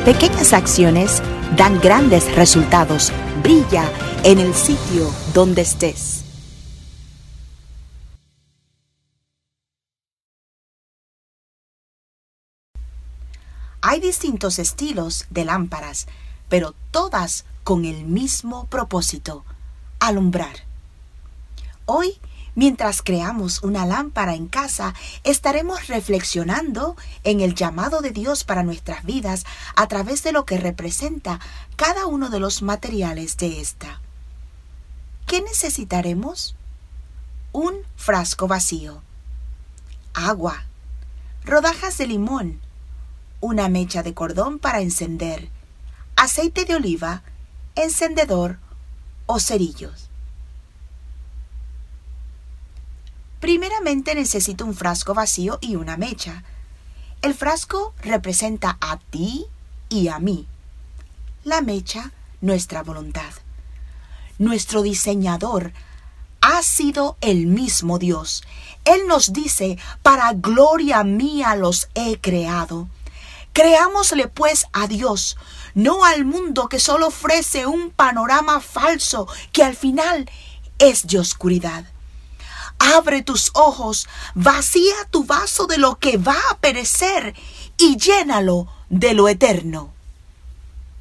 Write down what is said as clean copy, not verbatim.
Pequeñas acciones dan grandes resultados. Brilla en el sitio donde estés. Hay distintos estilos de lámparas, pero todas con el mismo propósito: alumbrar. Hoy, mientras creamos una lámpara en casa, estaremos reflexionando en el llamado de Dios para nuestras vidas a través de lo que representa cada uno de los materiales de esta. ¿Qué necesitaremos? Un frasco vacío, agua, rodajas de limón, una mecha de cordón para encender, aceite de oliva, encendedor o cerillos. Primeramente necesito un frasco vacío y una mecha. El frasco representa a ti y a mí. La mecha, nuestra voluntad. Nuestro diseñador ha sido el mismo Dios. Él nos dice: para gloria mía los he creado. Creámosle pues a Dios, no al mundo que solo ofrece un panorama falso que al final es de oscuridad. Abre tus ojos, vacía tu vaso de lo que va a perecer y llénalo de lo eterno.